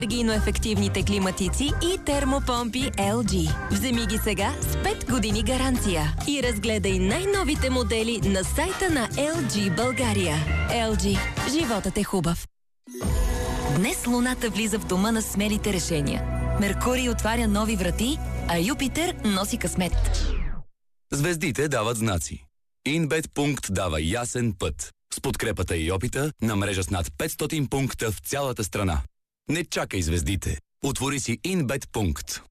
енергийно ефективните климатици и термопомпи LG. Вземи ги сега с 5 години гаранция и разгледай най-новите модели на сайта на LG България. LG. Животът е хубав. Днес Луната влиза в дома на смелите решения. Меркурий отваря нови врати, а Юпитер носи късмет. Звездите дават знаци. InBet дава ясен път. С подкрепата и опита на мрежа с над 500 пункта в цялата страна. Не чакай звездите. Отвори си InBet.